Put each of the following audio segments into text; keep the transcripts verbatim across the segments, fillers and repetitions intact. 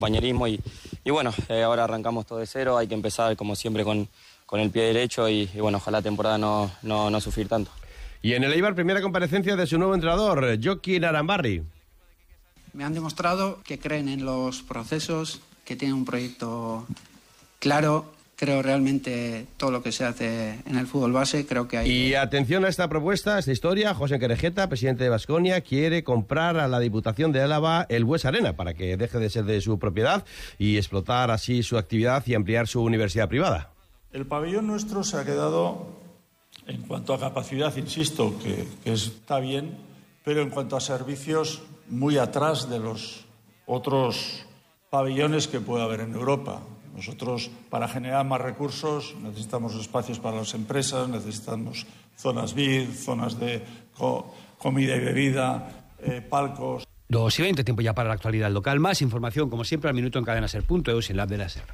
compañerismo y, y bueno, eh, ahora arrancamos todo de cero, hay que empezar como siempre con, con el pie derecho y, y bueno, ojalá la temporada no, no, no sufrir tanto. Y en el Eibar, primera comparecencia de su nuevo entrenador, Jokin Arambarri. Me han demostrado que creen en los procesos, que tienen un proyecto claro. Creo realmente todo lo que se hace en el fútbol base, creo que hay... Y atención a esta propuesta, a esta historia. José Querejeta, presidente de Baskonia, quiere comprar a la Diputación de Álava el Buesa Arena para que deje de ser de su propiedad y explotar así su actividad y ampliar su universidad privada. El pabellón nuestro se ha quedado, en cuanto a capacidad, insisto, que, que está bien, pero en cuanto a servicios, muy atrás de los otros pabellones que puede haber en Europa. Nosotros, para generar más recursos, necesitamos espacios para las empresas, necesitamos zonas V I D, zonas de co- comida y bebida, eh, palcos. Dos y veinte, tiempo ya para la actualidad local. Más información, como siempre, al minuto en cadena ser punto eus y en la app de la SER.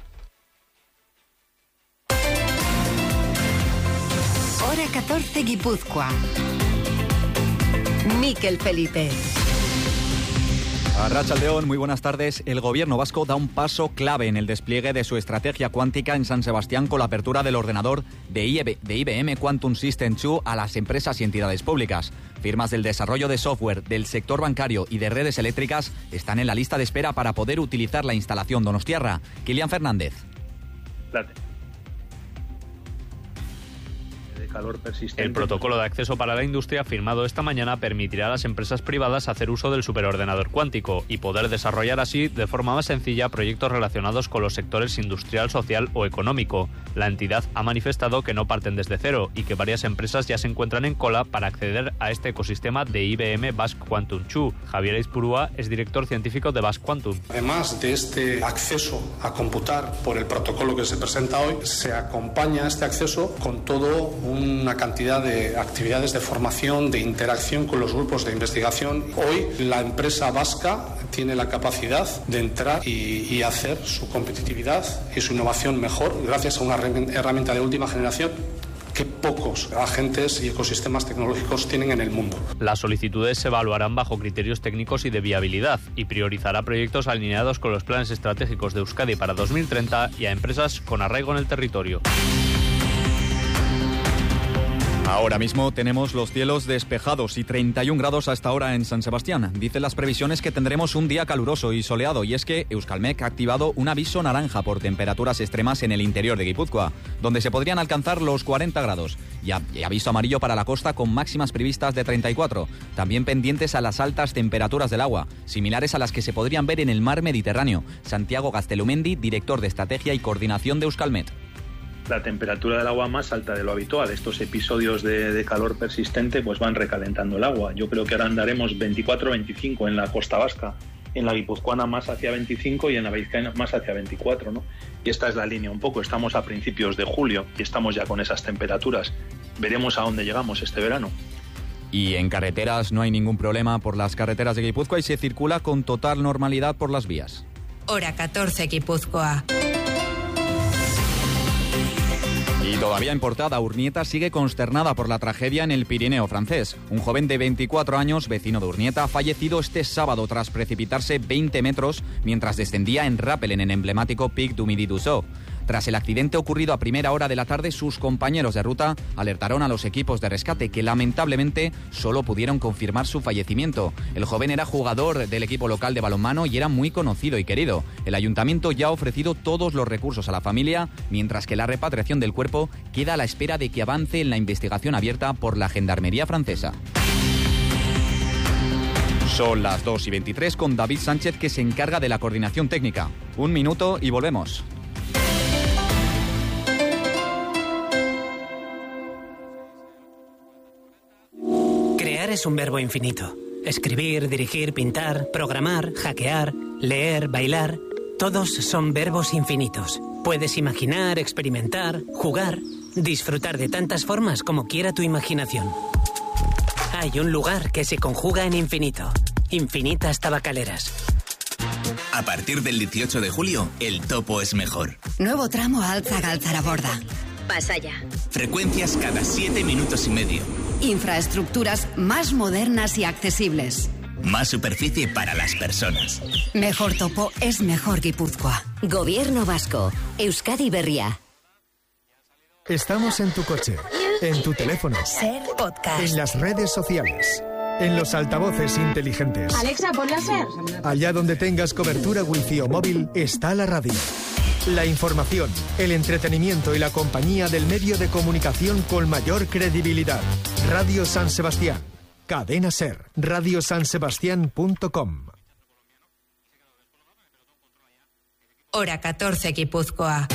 Hora catorce, Guipúzcoa. Mikel Felipe. Arratsaldeon, muy buenas tardes. El gobierno vasco da un paso clave en el despliegue de su estrategia cuántica en San Sebastián con la apertura del ordenador de I B M Quantum System dos a las empresas y entidades públicas. Firmas del desarrollo de software, del sector bancario y de redes eléctricas están en la lista de espera para poder utilizar la instalación donostiarra. Kilian Fernández. Plate. Calor persistente. El protocolo de acceso para la industria firmado esta mañana permitirá a las empresas privadas hacer uso del superordenador cuántico y poder desarrollar así de forma más sencilla proyectos relacionados con los sectores industrial, social o económico. La entidad ha manifestado que no parten desde cero y que varias empresas ya se encuentran en cola para acceder a este ecosistema de I B M Basque Quantum dos. Javier Aispurúa es director científico de Basque Quantum. Además de este acceso a computar por el protocolo que se presenta hoy, se acompaña este acceso con todo un una cantidad de actividades de formación, de interacción con los grupos de investigación. Hoy la empresa vasca tiene la capacidad de entrar y, y hacer su competitividad y su innovación mejor gracias a una herramienta de última generación que pocos agentes y ecosistemas tecnológicos tienen en el mundo. Las solicitudes se evaluarán bajo criterios técnicos y de viabilidad y priorizará proyectos alineados con los planes estratégicos de Euskadi para dos mil treinta y a empresas con arraigo en el territorio. Ahora mismo tenemos los cielos despejados y treinta y un grados hasta ahora en San Sebastián. Dicen las previsiones que tendremos un día caluroso y soleado, y es que Euskalmet ha activado un aviso naranja por temperaturas extremas en el interior de Guipúzcoa, donde se podrían alcanzar los cuarenta grados. Y, a, y aviso amarillo para la costa con máximas previstas de treinta y cuatro. También pendientes a las altas temperaturas del agua, similares a las que se podrían ver en el mar Mediterráneo. Santiago Gastelumendi, director de Estrategia y Coordinación de Euskalmet. La temperatura del agua más alta de lo habitual. Estos episodios de, de calor persistente pues van recalentando el agua. Yo creo que ahora andaremos veinticuatro veinticinco en la costa vasca, en la guipuzcoana más hacia veinticinco y en la vizcaína más hacia veinticuatro, ¿no? Y esta es la línea un poco. Estamos a principios de julio y estamos ya con esas temperaturas. Veremos a dónde llegamos este verano. Y en carreteras no hay ningún problema por las carreteras de Guipúzcoa y se circula con total normalidad por las vías. Hora catorce, Guipúzcoa. Y todavía en portada, Urnieta sigue consternada por la tragedia en el Pirineo francés. Un joven de veinticuatro años, vecino de Urnieta, ha fallecido este sábado tras precipitarse veinte metros mientras descendía en rappel en el emblemático Pic du Midi du Sceau. Tras el accidente ocurrido a primera hora de la tarde, sus compañeros de ruta alertaron a los equipos de rescate que lamentablemente solo pudieron confirmar su fallecimiento. El joven era jugador del equipo local de balonmano y era muy conocido y querido. El ayuntamiento ya ha ofrecido todos los recursos a la familia, mientras que la repatriación del cuerpo queda a la espera de que avance en la investigación abierta por la Gendarmería francesa. Son las dos y veintitrés con David Sánchez, que se encarga de la coordinación técnica. Un minuto y volvemos. Crear es un verbo infinito. Escribir, dirigir, pintar, programar, hackear, leer, bailar... Todos son verbos infinitos. Puedes imaginar, experimentar, jugar, disfrutar de tantas formas como quiera tu imaginación. Hay un lugar que se conjuga en infinito. Infinitas Tabacaleras. A partir del dieciocho de julio, el topo es mejor. Nuevo tramo Altza-Galtzaraborda. Pasaya. Frecuencias cada siete minutos y medio. Infraestructuras más modernas y accesibles. Más superficie para las personas. Mejor topo es mejor Guipúzcoa. Gobierno vasco. Euskadi Berria. Estamos en tu coche, en tu teléfono, Ser Podcast, en las redes sociales, en los altavoces inteligentes. Alexa, ponla Ser. Allá donde tengas cobertura wifi o móvil, está la radio. La información, el entretenimiento y la compañía del medio de comunicación con mayor credibilidad. Radio San Sebastián. Cadena Ser. radio san sebastián punto com. Hora catorce, Guipúzcoa.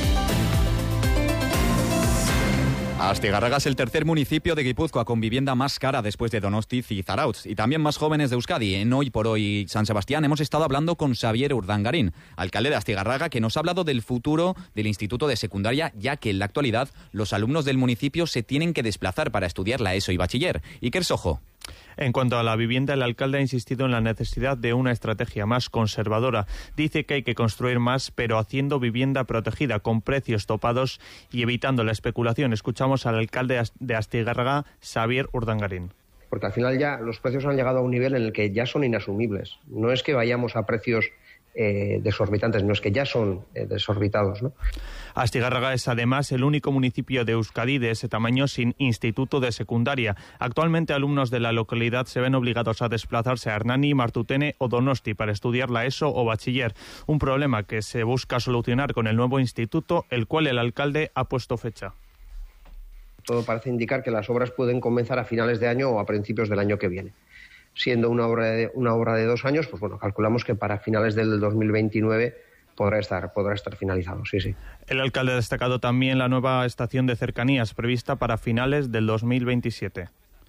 Astigarraga es el tercer municipio de Guipúzcoa con vivienda más cara después de Donosti y Zarautz, y también más jóvenes de Euskadi. En Hoy por Hoy San Sebastián hemos estado hablando con Xavier Urdangarín, alcalde de Astigarraga, que nos ha hablado del futuro del instituto de secundaria, ya que en la actualidad los alumnos del municipio se tienen que desplazar para estudiar la ESO y bachiller. Iker Sojo. En cuanto a la vivienda, el alcalde ha insistido en la necesidad de una estrategia más conservadora. Dice que hay que construir más, pero haciendo vivienda protegida, con precios topados y evitando la especulación. Escuchamos al alcalde de Astigarraga, Xavier Urdangarín. Porque al final ya los precios han llegado a un nivel en el que ya son inasumibles. No es que vayamos a precios eh, desorbitantes, no es que ya son eh, desorbitados, ¿no? Astigarraga es además el único municipio de Euskadi de ese tamaño sin instituto de secundaria. Actualmente alumnos de la localidad se ven obligados a desplazarse a Hernani, Martutene o Donosti para estudiar la ESO o bachiller, un problema que se busca solucionar con el nuevo instituto, el cual el alcalde ha puesto fecha. Todo parece indicar que las obras pueden comenzar a finales de año o a principios del año que viene. Siendo una obra de, una obra de dos años, pues bueno, calculamos que para finales del dos mil veintinueve podrá estar, podrá estar finalizado, sí, sí. El alcalde ha destacado también la nueva estación de cercanías prevista para finales del dos mil veintisiete.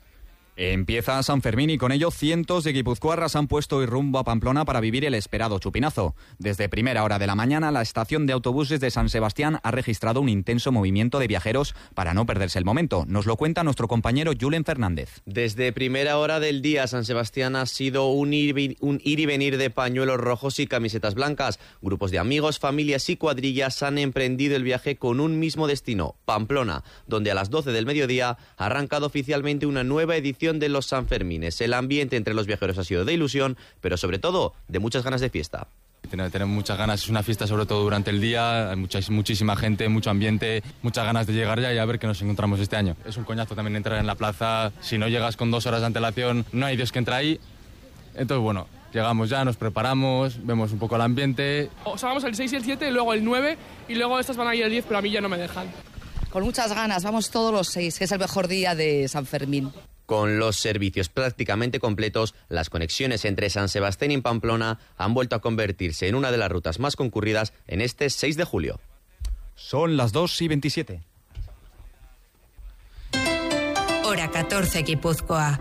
Empieza San Fermín y con ello cientos de guipuzcoarras han puesto hoy rumbo a Pamplona para vivir el esperado chupinazo. Desde primera hora de la mañana, la estación de autobuses de San Sebastián ha registrado un intenso movimiento de viajeros para no perderse el momento. Nos lo cuenta nuestro compañero Julen Fernández. Desde primera hora del día, San Sebastián ha sido un ir, un ir y venir de pañuelos rojos y camisetas blancas. Grupos de amigos, familias y cuadrillas han emprendido el viaje con un mismo destino, Pamplona, donde a las doce del mediodía ha arrancado oficialmente una nueva edición de los Sanfermines. El ambiente entre los viajeros ha sido de ilusión, pero sobre todo de muchas ganas de fiesta. Tenemos muchas ganas, es una fiesta sobre todo durante el día, hay mucha, muchísima gente, mucho ambiente, muchas ganas de llegar ya y a ver qué nos encontramos este año. Es un coñazo también entrar en la plaza, si no llegas con dos horas de antelación, no hay Dios que entre ahí. Entonces, bueno, llegamos ya, nos preparamos, vemos un poco el ambiente. O sea, vamos el seis y el siete, luego el nueve y luego estas van a ir el diez, pero a mí ya no me dejan. Con muchas ganas, vamos todos los seis, que es el mejor día de San Fermín. Con los servicios prácticamente completos, las conexiones entre San Sebastián y Pamplona han vuelto a convertirse en una de las rutas más concurridas en este seis de julio. Son las dos y veintisiete. Hora catorce, Guipúzcoa.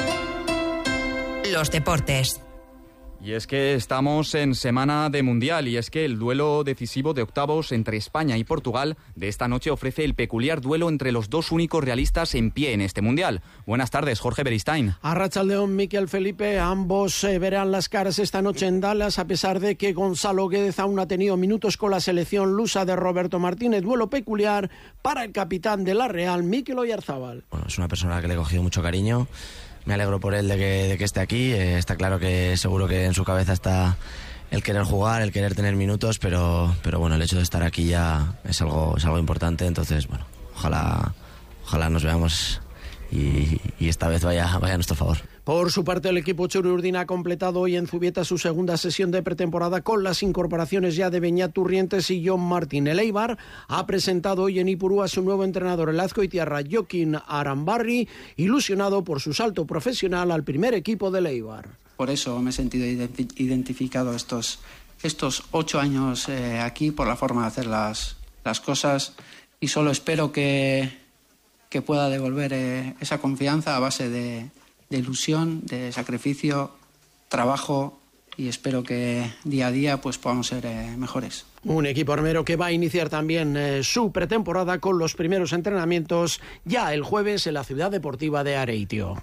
Los deportes. Y es que estamos en semana de Mundial y es que el duelo decisivo de octavos entre España y Portugal de esta noche ofrece el peculiar duelo entre los dos únicos realistas en pie en este Mundial. Buenas tardes, Jorge Beristain. Arratsaldeon, Miquel Felipe, ambos se verán las caras esta noche en Dallas a pesar de que Gonzalo Guedes aún ha tenido minutos con la selección lusa de Roberto Martínez. Duelo peculiar para el capitán de la Real, Mikel Oyarzábal. Bueno, es una persona que le he cogido mucho cariño. Me alegro por él de que, de que esté aquí. Eh, está claro que seguro que en su cabeza está el querer jugar, el querer tener minutos, pero, pero bueno, el hecho de estar aquí ya es algo, es algo importante. Entonces, bueno, ojalá, ojalá nos veamos y, y esta vez vaya, vaya a nuestro favor. Por su parte, el equipo Txuri-Urdin ha completado hoy en Zubieta su segunda sesión de pretemporada con las incorporaciones ya de Beñat Turrientes y Jon Martín. El Eibar ha presentado hoy en Ipurú a su nuevo entrenador, el azcoitiarra Jokin Arambarri, ilusionado por su salto profesional al primer equipo del Eibar. Por eso me he sentido identificado estos, estos ocho años eh, aquí por la forma de hacer las, las cosas y solo espero que, que pueda devolver eh, esa confianza a base de... de ilusión, de sacrificio, trabajo y espero que día a día pues podamos ser eh, mejores. Un equipo armero que va a iniciar también eh, su pretemporada con los primeros entrenamientos ya el jueves en la Ciudad Deportiva de Areitio.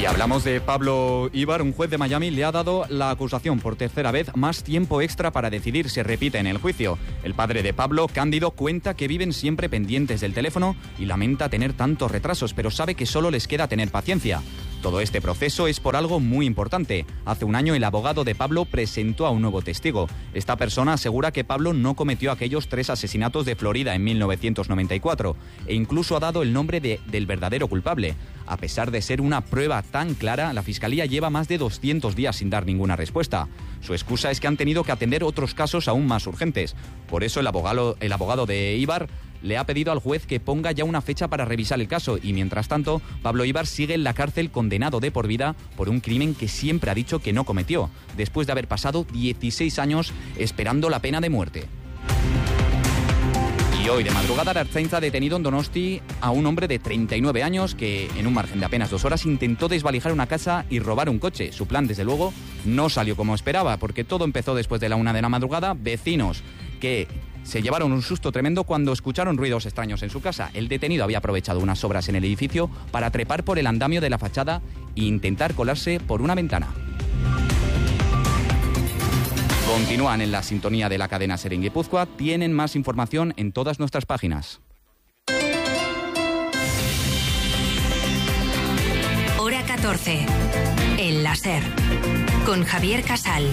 Y hablamos de Pablo Ibar. Un juez de Miami le ha dado la acusación por tercera vez más tiempo extra para decidir. Se repite en el juicio. El padre de Pablo, Cándido, cuenta que viven siempre pendientes del teléfono y lamenta tener tantos retrasos, pero sabe que solo les queda tener paciencia. Todo este proceso es por algo muy importante. Hace un año el abogado de Pablo presentó a un nuevo testigo. Esta persona asegura que Pablo no cometió aquellos tres asesinatos de Florida en mil novecientos noventa y cuatro e incluso ha dado el nombre de, del verdadero culpable. A pesar de ser una prueba tan clara, la Fiscalía lleva más de doscientos días sin dar ninguna respuesta. Su excusa es que han tenido que atender otros casos aún más urgentes. Por eso el abogado, el abogado de Ibar le ha pedido al juez que ponga ya una fecha para revisar el caso y, mientras tanto, Pablo Ibar sigue en la cárcel condenado de por vida por un crimen que siempre ha dicho que no cometió, después de haber pasado dieciséis años esperando la pena de muerte. Y hoy de madrugada la Ertzaintza ha detenido en Donosti a un hombre de treinta y nueve años que en un margen de apenas dos horas intentó desvalijar una casa y robar un coche. Su plan, desde luego, no salió como esperaba, porque todo empezó después de la una de la madrugada. Vecinos que se llevaron un susto tremendo cuando escucharon ruidos extraños en su casa. El detenido había aprovechado unas obras en el edificio para trepar por el andamio de la fachada e intentar colarse por una ventana. Continúan en la sintonía de la cadena SER en Guipúzcoa. Tienen más información en todas nuestras páginas. Hora catorce. En la SER. Con Javier Casal.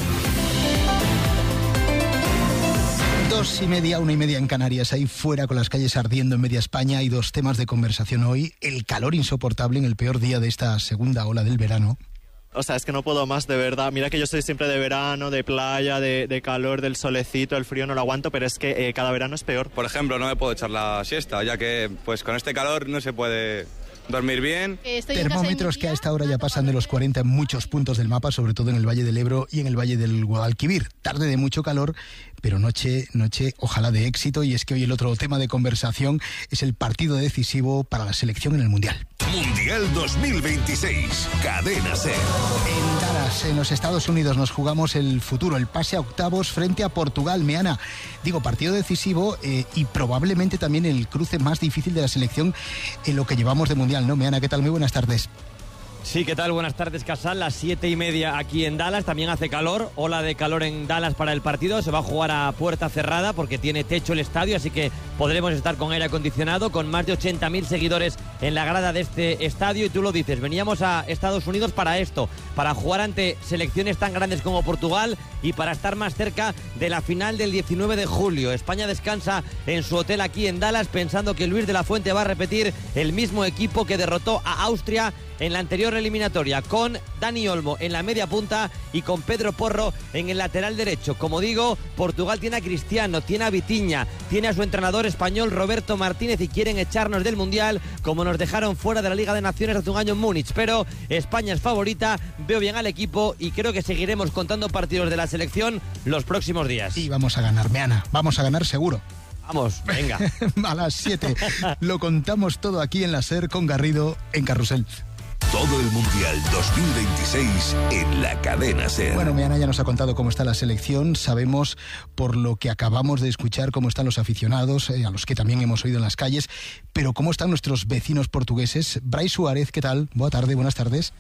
Dos y media, una y media en Canarias, ahí fuera con las calles ardiendo en media España. Hay dos temas de conversación hoy. El calor insoportable en el peor día de esta segunda ola del verano. O sea, es que no puedo más, de verdad. Mira que yo soy siempre de verano, de playa, de, de calor, del solecito, el frío no lo aguanto, pero es que eh, cada verano es peor. Por ejemplo, no me puedo echar la siesta, ya que pues con este calor no se puede dormir bien. Termómetros que a esta hora ya pasan de los cuarenta en muchos puntos del mapa, sobre todo en el Valle del Ebro y en el Valle del Guadalquivir. Tarde de mucho calor, pero noche, noche ojalá de éxito. Y es que hoy el otro tema de conversación es el partido decisivo para la selección en el Mundial. Mundial dos mil veintiséis, Cadena SER. En Dallas, en los Estados Unidos, nos jugamos el futuro, el pase a octavos frente a Portugal. Meana, digo, partido decisivo eh, y probablemente también el cruce más difícil de la selección en lo que llevamos de Mundial, ¿no? Meana, ¿qué tal? Muy buenas tardes. Sí, ¿qué tal? Buenas tardes, Casal. Las siete y media aquí en Dallas. También hace calor. Ola de calor en Dallas para el partido. Se va a jugar a puerta cerrada porque tiene techo el estadio, así que podremos estar con aire acondicionado, con más de ochenta mil seguidores en la grada de este estadio. Y tú lo dices, veníamos a Estados Unidos para esto, para jugar ante selecciones tan grandes como Portugal y para estar más cerca de la final del diecinueve de julio. España descansa en su hotel aquí en Dallas pensando que Luis de la Fuente va a repetir el mismo equipo que derrotó a Austria en la anterior eliminatoria, con Dani Olmo en la media punta y con Pedro Porro en el lateral derecho. Como digo, Portugal tiene a Cristiano, tiene a Vitinha, tiene a su entrenador español Roberto Martínez y quieren echarnos del Mundial como nos dejaron fuera de la Liga de Naciones hace un año en Múnich. Pero España es favorita, veo bien al equipo y creo que seguiremos contando partidos de la selección los próximos días. Y vamos a ganar, Meana, vamos a ganar seguro. Vamos, venga. A las siete lo contamos todo aquí en la SER con Garrido en Carrusel. Todo el Mundial dos mil veintiséis en la cadena SER. Bueno, Meana ya nos ha contado cómo está la selección. Sabemos, por lo que acabamos de escuchar, cómo están los aficionados, eh, a los que también hemos oído en las calles. Pero cómo están nuestros vecinos portugueses. Brais Suárez, ¿qué tal? Buenas tardes, buenas tardes.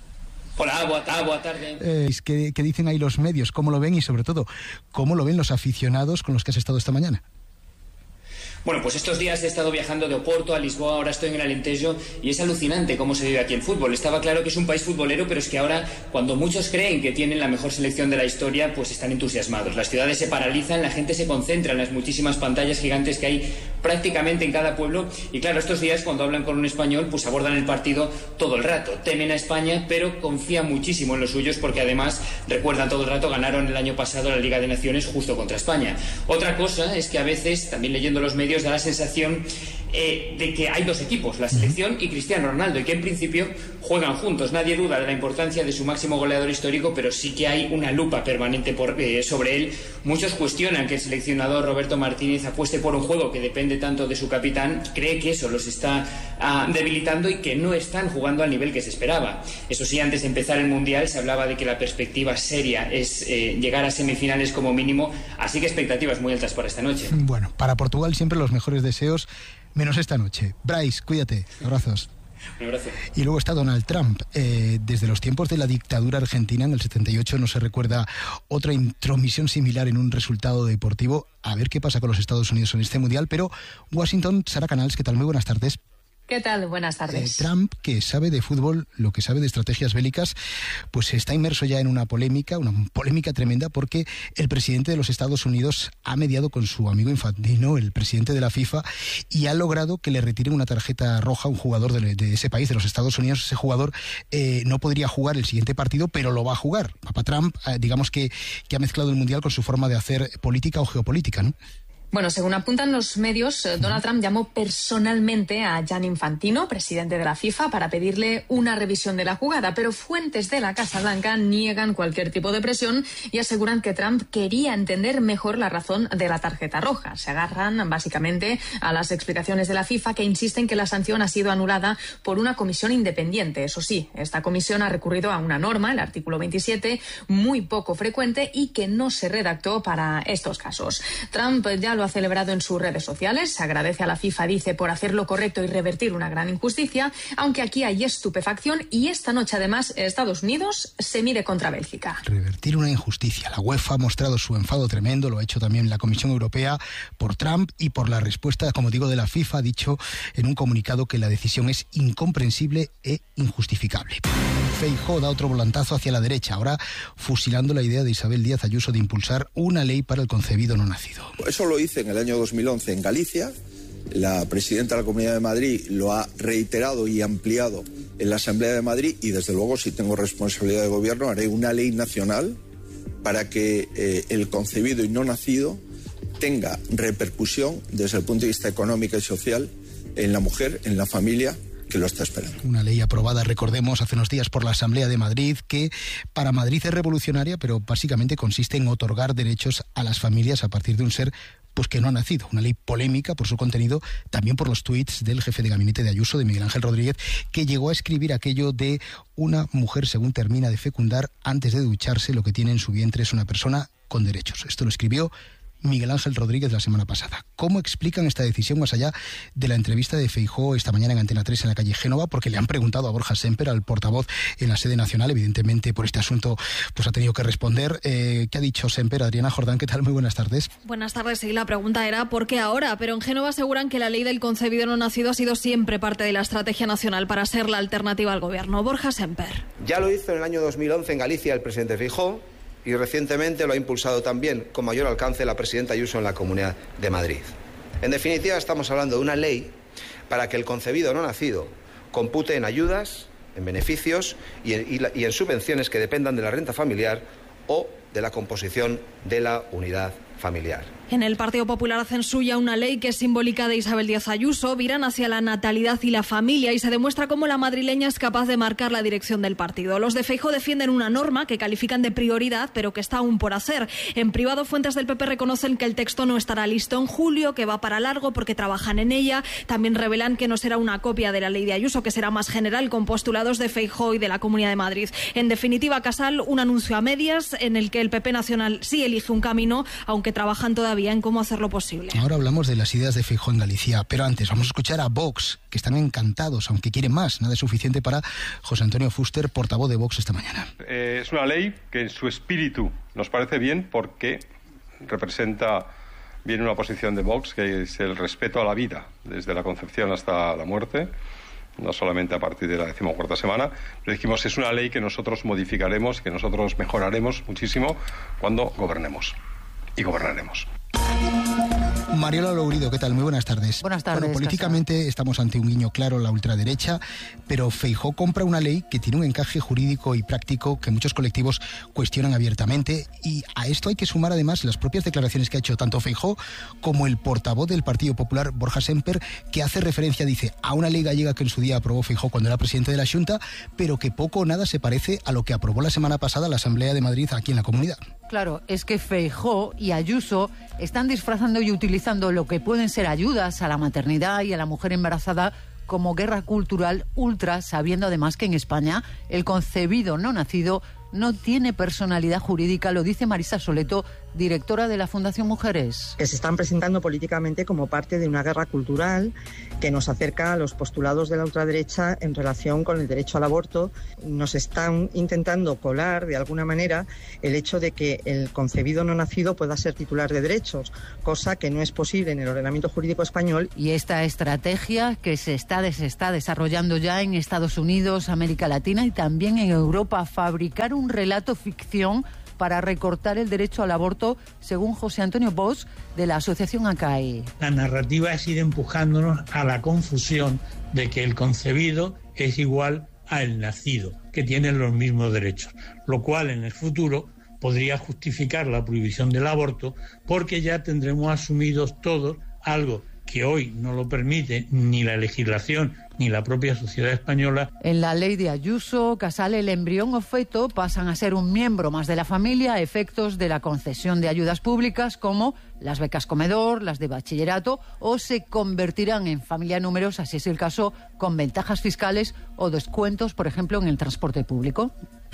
Hola, buena tarde, buena tarde. Eh, ¿qué, ¿Qué dicen ahí los medios? ¿Cómo lo ven? Y sobre todo, ¿cómo lo ven los aficionados con los que has estado esta mañana? Bueno, pues estos días he estado viajando de Oporto a Lisboa, ahora estoy en el Alentejo y es alucinante cómo se vive aquí el fútbol. Estaba claro que es un país futbolero, pero es que ahora, cuando muchos creen que tienen la mejor selección de la historia, pues están entusiasmados. Las ciudades se paralizan, la gente se concentra en las muchísimas pantallas gigantes que hay prácticamente en cada pueblo y claro, estos días cuando hablan con un español, pues abordan el partido todo el rato. Temen a España, pero confían muchísimo en los suyos porque además, recuerdan todo el rato, ganaron el año pasado la Liga de Naciones justo contra España. Otra cosa es que a veces, también leyendo los medios, da la sensación eh, de que hay dos equipos, la selección y Cristiano Ronaldo, y que en principio juegan juntos. Nadie duda de la importancia de su máximo goleador histórico, pero sí que hay una lupa permanente por, eh, sobre él. Muchos cuestionan que el seleccionador Roberto Martínez apueste por un juego que depende tanto de su capitán, cree que eso los está uh, debilitando y que no están jugando al nivel que se esperaba. Eso sí, antes de empezar el Mundial se hablaba de que la perspectiva seria es eh, llegar a semifinales como mínimo, así que expectativas muy altas para esta noche. Bueno, para Portugal siempre los mejores deseos, menos esta noche. Brais, cuídate, abrazos. Un abrazo. Y luego está Donald Trump. Eh, desde los tiempos de la dictadura argentina, en el setenta y ocho, no se recuerda otra intromisión similar en un resultado deportivo. A ver qué pasa con los Estados Unidos en este mundial. Pero Washington, Sara Canals, ¿qué tal? Muy buenas tardes. ¿Qué tal? Buenas tardes. Eh, Trump, que sabe de fútbol, lo que sabe de estrategias bélicas, pues está inmerso ya en una polémica, una polémica tremenda, porque el presidente de los Estados Unidos ha mediado con su amigo Infantino, el presidente de la FIFA, y ha logrado que le retiren una tarjeta roja a un jugador de, de ese país, de los Estados Unidos. Ese jugador eh, no podría jugar el siguiente partido, pero lo va a jugar. Papá Trump, eh, digamos que, que ha mezclado el Mundial con su forma de hacer política o geopolítica, ¿no? Bueno, según apuntan los medios, Donald Trump llamó personalmente a Gianni Infantino, presidente de la FIFA, para pedirle una revisión de la jugada, pero fuentes de la Casa Blanca niegan cualquier tipo de presión y aseguran que Trump quería entender mejor la razón de la tarjeta roja. Se agarran básicamente a las explicaciones de la FIFA, que insisten que la sanción ha sido anulada por una comisión independiente. Eso sí, esta comisión ha recurrido a una norma, el artículo veintisiete, muy poco frecuente y que no se redactó para estos casos. Trump ya lo ha celebrado en sus redes sociales. Se agradece a la FIFA, dice, por hacer lo correcto y revertir una gran injusticia, aunque aquí hay estupefacción y esta noche además Estados Unidos se mide contra Bélgica. Revertir una injusticia. La UEFA ha mostrado su enfado tremendo, lo ha hecho también la Comisión Europea por Trump y por la respuesta, como digo, de la FIFA. Ha dicho en un comunicado que la decisión es incomprensible e injustificable. Feijóo da otro volantazo hacia la derecha, ahora fusilando la idea de Isabel Díaz Ayuso de impulsar una ley para el concebido no nacido. Eso lo hice en el año dos mil once en Galicia. La presidenta de la Comunidad de Madrid lo ha reiterado y ampliado en la Asamblea de Madrid y desde luego, si tengo responsabilidad de gobierno, haré una ley nacional para que eh, el concebido y no nacido tenga repercusión desde el punto de vista económico y social en la mujer, en la familia que lo está esperando. Una ley aprobada, recordemos, hace unos días por la Asamblea de Madrid, que para Madrid es revolucionaria, pero básicamente consiste en otorgar derechos a las familias a partir de un ser pues que no ha nacido. Una ley polémica por su contenido, también por los tuits del jefe de gabinete de Ayuso, de Miguel Ángel Rodríguez, que llegó a escribir aquello de una mujer, según termina de fecundar, antes de ducharse, lo que tiene en su vientre es una persona con derechos. Esto lo escribió Miguel Ángel Rodríguez la semana pasada. ¿Cómo explican esta decisión más allá de la entrevista de Feijóo esta mañana en Antena tres en la calle Génova? Porque le han preguntado a Borja Semper, al portavoz en la sede nacional, evidentemente por este asunto pues ha tenido que responder. Eh, ¿Qué ha dicho Semper? Adriana Jordán, ¿qué tal? Muy buenas tardes. Buenas tardes, sí, la pregunta era ¿por qué ahora? Pero en Génova aseguran que la ley del concebido no nacido ha sido siempre parte de la estrategia nacional para ser la alternativa al gobierno. Borja Semper. Ya lo hizo en el año dos mil once en Galicia el presidente Feijóo, y recientemente lo ha impulsado también con mayor alcance la presidenta Ayuso en la Comunidad de Madrid. En definitiva, estamos hablando de una ley para que el concebido no nacido compute en ayudas, en beneficios y en, y la, y en subvenciones que dependan de la renta familiar o de la composición de la unidad familiar. En el Partido Popular hacen suya una ley que es simbólica de Isabel Díaz Ayuso, viran hacia la natalidad y la familia y se demuestra cómo la madrileña es capaz de marcar la dirección del partido. Los de Feijóo defienden una norma que califican de prioridad, pero que está aún por hacer. En privado, fuentes del P P reconocen que el texto no estará listo en julio, que va para largo porque trabajan en ella. También revelan que no será una copia de la ley de Ayuso, que será más general, con postulados de Feijóo y de la Comunidad de Madrid. En definitiva, Casal, un anuncio a medias en el que el P P nacional sí elige un camino, aunque trabajan todavía en cómo hacerlo posible. Ahora hablamos de las ideas de Feijóo en Galicia, pero antes vamos a escuchar a Vox, que están encantados, aunque quieren más. Nada es suficiente para José Antonio Fuster, portavoz de Vox esta mañana. Eh, es una ley que en su espíritu nos parece bien porque representa bien una posición de Vox, que es el respeto a la vida, desde la concepción hasta la muerte, no solamente a partir de la decimocuarta semana, pero dijimos es una ley que nosotros modificaremos, que nosotros mejoraremos muchísimo cuando gobernemos. Y gobernaremos. Mariola Lourido, ¿qué tal? Muy buenas tardes. Buenas tardes. Bueno, políticamente Casal. Estamos ante un guiño claro a la ultraderecha, pero Feijóo compra una ley que tiene un encaje jurídico y práctico que muchos colectivos cuestionan abiertamente, y a esto hay que sumar además las propias declaraciones que ha hecho tanto Feijóo como el portavoz del Partido Popular, Borja Semper, que hace referencia, dice, a una ley gallega que en su día aprobó Feijóo cuando era presidente de la Xunta, pero que poco o nada se parece a lo que aprobó la semana pasada la Asamblea de Madrid aquí en la Comunidad. Claro, es que Feijóo y Ayuso están disfrazando y utilizando lo que pueden ser ayudas a la maternidad y a la mujer embarazada como guerra cultural ultra, sabiendo además que en España el concebido no nacido no tiene personalidad jurídica, lo dice Marisa Soleto, directora de la Fundación Mujeres. Que se están presentando políticamente como parte de una guerra cultural que nos acerca a los postulados de la ultraderecha en relación con el derecho al aborto. Nos están intentando colar, de alguna manera, el hecho de que el concebido no nacido pueda ser titular de derechos, cosa que no es posible en el ordenamiento jurídico español. Y esta estrategia que se está, se está desarrollando ya en Estados Unidos, América Latina y también en Europa, fabricar un relato ficción para recortar el derecho al aborto, según José Antonio Bosch, de la asociación A C A E. La narrativa es ir empujándonos a la confusión de que el concebido es igual al nacido, que tienen los mismos derechos, lo cual en el futuro podría justificar la prohibición del aborto, porque ya tendremos asumidos todos algo que hoy no lo permite ni la legislación ni la propia sociedad española. En la ley de Ayuso, Casal, el embrión o feto pasan a ser un miembro más de la familia a efectos de la concesión de ayudas públicas como las becas comedor, las de bachillerato, o se convertirán en familia numerosa, si es el caso, con ventajas fiscales o descuentos, por ejemplo, en el transporte público.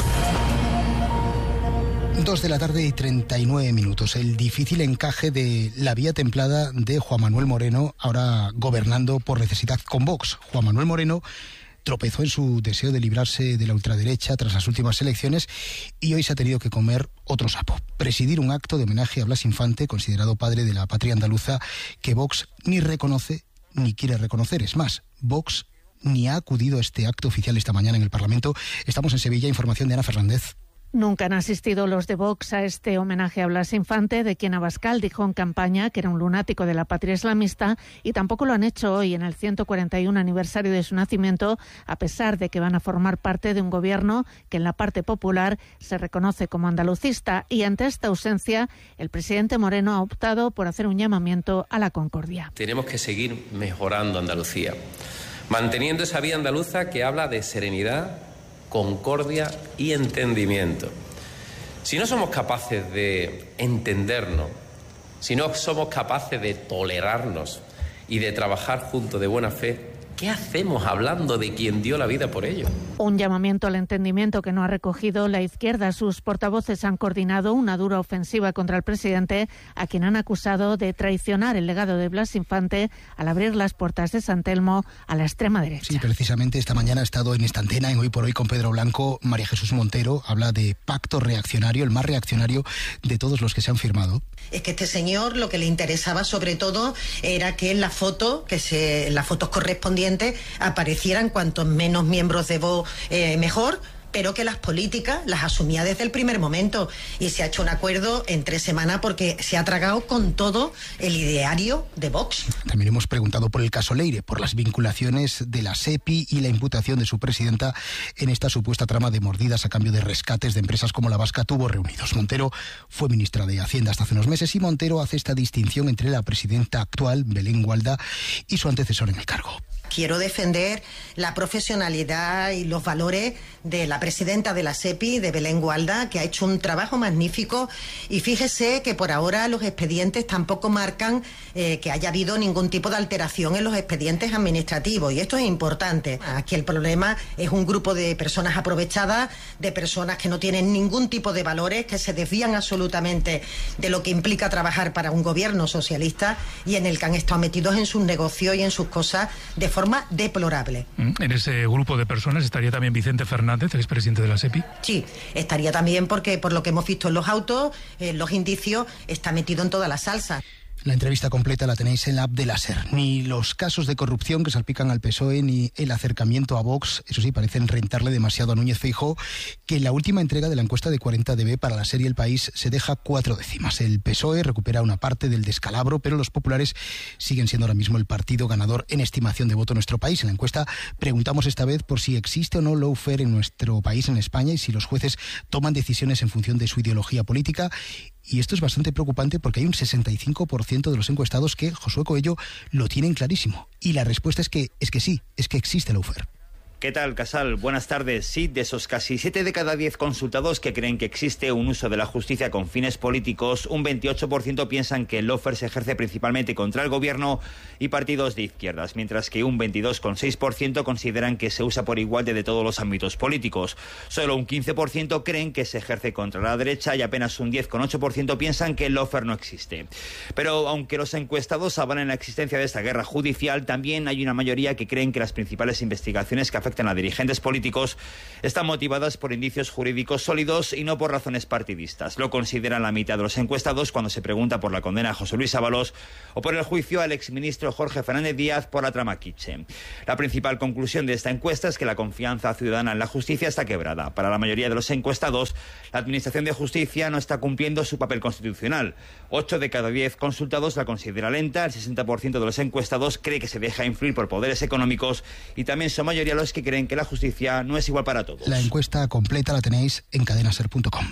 Dos de la tarde y treinta y nueve minutos. El difícil encaje de la vía templada de Juan Manuel Moreno, ahora gobernando por necesidad con Vox. Juan Manuel Moreno tropezó en su deseo de librarse de la ultraderecha tras las últimas elecciones y hoy se ha tenido que comer otro sapo. Presidir un acto de homenaje a Blas Infante, considerado padre de la patria andaluza, que Vox ni reconoce ni quiere reconocer. Es más, Vox ni ha acudido a este acto oficial esta mañana en el Parlamento. Estamos en Sevilla, información de Ana Fernández. Nunca han asistido los de Vox a este homenaje a Blas Infante, de quien Abascal dijo en campaña que era un lunático de la patria islamista, y tampoco lo han hecho hoy en el ciento cuarenta y uno aniversario de su nacimiento, a pesar de que van a formar parte de un gobierno que en la parte popular se reconoce como andalucista. Y ante esta ausencia, el presidente Moreno ha optado por hacer un llamamiento a la concordia. Tenemos que seguir mejorando Andalucía, manteniendo esa vía andaluza que habla de serenidad, concordia y entendimiento. Si no somos capaces de entendernos, si no somos capaces de tolerarnos y de trabajar juntos de buena fe, ¿qué hacemos hablando de quien dio la vida por ello? Un llamamiento al entendimiento que no ha recogido la izquierda. Sus portavoces han coordinado una dura ofensiva contra el presidente, a quien han acusado de traicionar el legado de Blas Infante al abrir las puertas de San Telmo a la extrema derecha. Sí, precisamente esta mañana ha estado en esta antena, en Hoy por Hoy con Pedro Blanco. María Jesús Montero habla de pacto reaccionario, el más reaccionario de todos los que se han firmado. Es que este señor lo que le interesaba sobre todo era que en la foto, que se, en las fotos correspondientes, aparecieran cuantos menos miembros de Vox eh, mejor, pero que las políticas las asumía desde el primer momento, y se ha hecho un acuerdo en tres semanas porque se ha tragado con todo el ideario de Vox. También hemos preguntado por el caso Leire, por las vinculaciones de la SEPI y la imputación de su presidenta en esta supuesta trama de mordidas a cambio de rescates de empresas como la vasca Tuvo Reunidos. Montero fue ministra de Hacienda hasta hace unos meses y Montero hace esta distinción entre la presidenta actual, Belén Gualda, y su antecesor en el cargo. Quiero defender la profesionalidad y los valores de la presidenta de la SEPI, de Belén Gualda, que ha hecho un trabajo magnífico, y fíjese que por ahora los expedientes tampoco marcan eh, que haya habido ningún tipo de alteración en los expedientes administrativos, y esto es importante. Aquí el problema es un grupo de personas aprovechadas, de personas que no tienen ningún tipo de valores, que se desvían absolutamente de lo que implica trabajar para un gobierno socialista y en el que han estado metidos en sus negocios y en sus cosas de forma forma deplorable. En ese grupo de personas estaría también Vicente Fernández, el expresidente de la SEPI. Sí, estaría también porque por lo que hemos visto en los autos, en los indicios, está metido en toda la salsa. La entrevista completa la tenéis en la app de la SER. Ni los casos de corrupción que salpican al P S O E ni el acercamiento a Vox, eso sí, parecen rentarle demasiado a Núñez Feijóo, que en la última entrega de la encuesta de cuarenta D B para la serie El País se deja cuatro décimas. El P S O E recupera una parte del descalabro, pero los populares siguen siendo ahora mismo el partido ganador en estimación de voto en nuestro país. En la encuesta preguntamos esta vez por si existe o no lawfare en nuestro país, en España, y si los jueces toman decisiones en función de su ideología política. Y esto es bastante preocupante porque hay un sesenta y cinco por ciento de los encuestados que, Josué Coello, lo tienen clarísimo. Y la respuesta es que, es que sí, es que existe lawfare. ¿Qué tal, Casal? Buenas tardes. Sí, de esos casi siete de cada diez consultados que creen que existe un uso de la justicia con fines políticos, un veintiocho por ciento piensan que el lawfare se ejerce principalmente contra el gobierno y partidos de izquierdas, mientras que un veintidós coma seis por ciento consideran que se usa por igual desde todos los ámbitos políticos. Solo un quince por ciento creen que se ejerce contra la derecha y apenas un diez coma ocho por ciento piensan que el lawfare no existe. Pero aunque los encuestados avalan la existencia de esta guerra judicial, también hay una mayoría que creen que las principales investigaciones que afectan a dirigentes políticos están motivadas por indicios jurídicos sólidos y no por razones partidistas. Lo consideran la mitad de los encuestados cuando se pregunta por la condena a José Luis Ábalos o por el juicio al exministro Jorge Fernández Díaz por la trama Kitchen. La principal conclusión de esta encuesta es que la confianza ciudadana en la justicia está quebrada. Para la mayoría de los encuestados, la Administración de Justicia no está cumpliendo su papel constitucional. Ocho de cada diez consultados la considera lenta, el sesenta por ciento de los encuestados cree que se deja influir por poderes económicos y también son mayoría los que creen que la justicia no es igual para todos. La encuesta completa la tenéis en cadenaser punto com.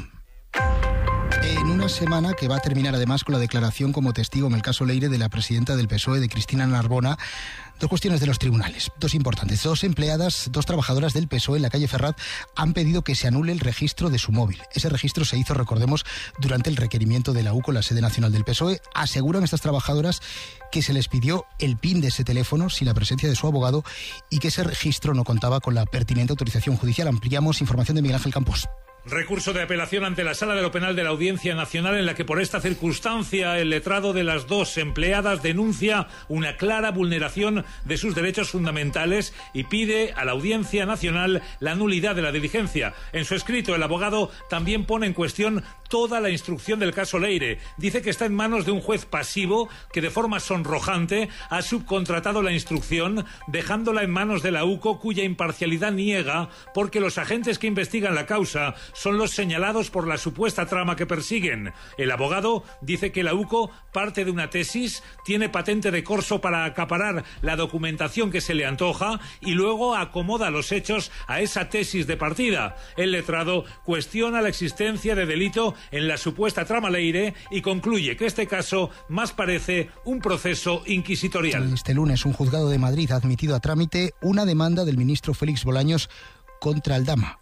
En una semana que va a terminar además con la declaración como testigo en el caso Leire de la presidenta del P S O E, de Cristina Narbona, dos cuestiones de los tribunales, dos importantes. Dos empleadas, dos trabajadoras del P S O E en la calle Ferraz han pedido que se anule el registro de su móvil. Ese registro se hizo, recordemos, durante el requerimiento de la U C O, la sede nacional del P S O E. Aseguran estas trabajadoras que se les pidió el PIN de ese teléfono sin la presencia de su abogado y que ese registro no contaba con la pertinente autorización judicial. Ampliamos información de Miguel Ángel Campos. Recurso de apelación ante la Sala de lo Penal de la Audiencia Nacional, en la que por esta circunstancia el letrado de las dos empleadas denuncia una clara vulneración de sus derechos fundamentales y pide a la Audiencia Nacional la nulidad de la diligencia. En su escrito, el abogado también pone en cuestión toda la instrucción del caso Leire. Dice que está en manos de un juez pasivo que de forma sonrojante ha subcontratado la instrucción, dejándola en manos de la U C O, cuya imparcialidad niega porque los agentes que investigan la causa son los señalados por la supuesta trama que persiguen. El abogado dice que la U C O parte de una tesis, tiene patente de corso para acaparar la documentación que se le antoja y luego acomoda los hechos a esa tesis de partida. El letrado cuestiona la existencia de delito en la supuesta trama Leire y concluye que este caso más parece un proceso inquisitorial. Este lunes un juzgado de Madrid ha admitido a trámite una demanda del ministro Félix Bolaños contra Aldama.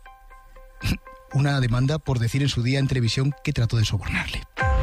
Una demanda por decir en su día en televisión que trató de sobornarle.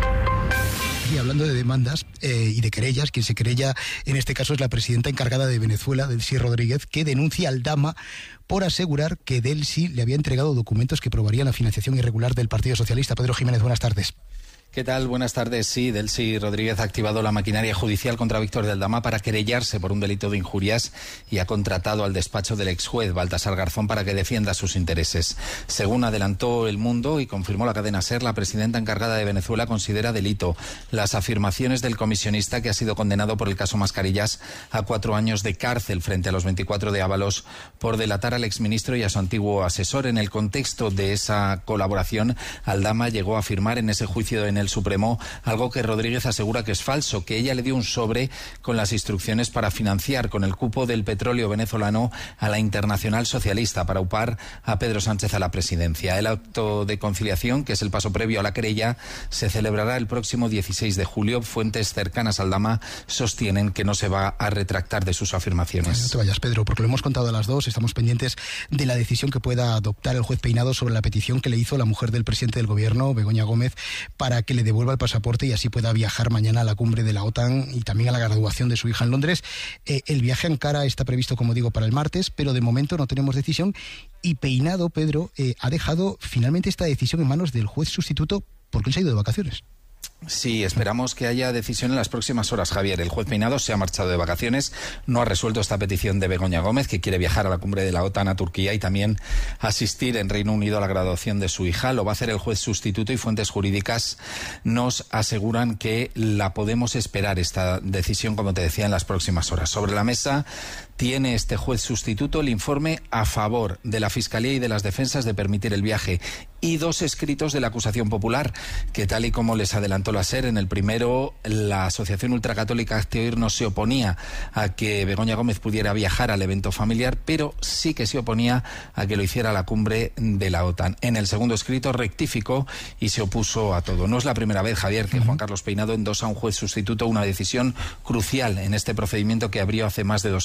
Y hablando de demandas eh, y de querellas, quien se querella en este caso es la presidenta encargada de Venezuela, Delcy Rodríguez, que denuncia a Aldama por asegurar que Delcy le había entregado documentos que probarían la financiación irregular del Partido Socialista. Pedro Jiménez, buenas tardes. ¿Qué tal? Buenas tardes. Sí, Delcy Rodríguez ha activado la maquinaria judicial contra Víctor de Aldama para querellarse por un delito de injurias y ha contratado al despacho del exjuez Baltasar Garzón para que defienda sus intereses. Según adelantó El Mundo y confirmó la cadena SER, la presidenta encargada de Venezuela considera delito las afirmaciones del comisionista que ha sido condenado por el caso Mascarillas a cuatro años de cárcel frente a los veinticuatro de Ábalos por delatar al exministro y a su antiguo asesor. En el contexto de esa colaboración, Aldama llegó a afirmar en ese juicio en el Supremo algo que Rodríguez asegura que es falso, que ella le dio un sobre con las instrucciones para financiar con el cupo del petróleo venezolano a la Internacional Socialista para upar a Pedro Sánchez a la presidencia. El acto de conciliación, que es el paso previo a la querella, se celebrará el próximo dieciséis de julio. Fuentes cercanas al Aldama sostienen que no se va a retractar de sus afirmaciones. No te vayas, Pedro, porque lo hemos contado a las dos. Estamos pendientes de la decisión que pueda adoptar el juez Peinado sobre la petición que le hizo la mujer del presidente del gobierno, Begoña Gómez, para que le devuelva el pasaporte y así pueda viajar mañana a la cumbre de la OTAN y también a la graduación de su hija en Londres. Eh, el viaje a Ankara está previsto, como digo, para el martes, pero de momento no tenemos decisión y Peinado, Pedro, eh, ha dejado finalmente esta decisión en manos del juez sustituto porque él se ha ido de vacaciones. Sí, esperamos que haya decisión en las próximas horas, Javier. El juez Peinado se ha marchado de vacaciones, no ha resuelto esta petición de Begoña Gómez, que quiere viajar a la cumbre de la OTAN a Turquía y también asistir en Reino Unido a la graduación de su hija. Lo va a hacer el juez sustituto y fuentes jurídicas nos aseguran que la podemos esperar, esta decisión, como te decía, en las próximas horas. Sobre la mesa tiene este juez sustituto el informe a favor de la Fiscalía y de las defensas de permitir el viaje y dos escritos de la acusación popular, que tal y como les adelantó la SER, en el primero la Asociación Ultracatólica Acteoir no se oponía a que Begoña Gómez pudiera viajar al evento familiar, pero sí que se oponía a que lo hiciera a la cumbre de la OTAN. En el segundo escrito rectificó y se opuso a todo. No es la primera vez, Javier, que Juan Carlos Peinado endosa a un juez sustituto una decisión crucial en este procedimiento que abrió hace más de dos años.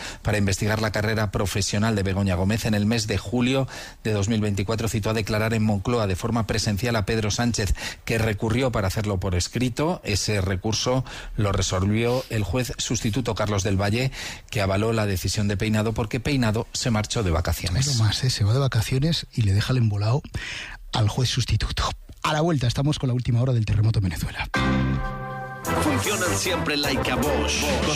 para investigar la carrera profesional de Begoña Gómez. En el mes de julio de dos mil veinticuatro citó a declarar en Moncloa de forma presencial a Pedro Sánchez, que recurrió para hacerlo por escrito. Ese recurso lo resolvió el juez sustituto Carlos del Valle, que avaló la decisión de Peinado porque Peinado se marchó de vacaciones. Pero más, ¿eh? Se va de vacaciones y le deja el embolado al juez sustituto. A la vuelta estamos con la última hora del terremoto en Venezuela. Funcionan siempre like a Bosch.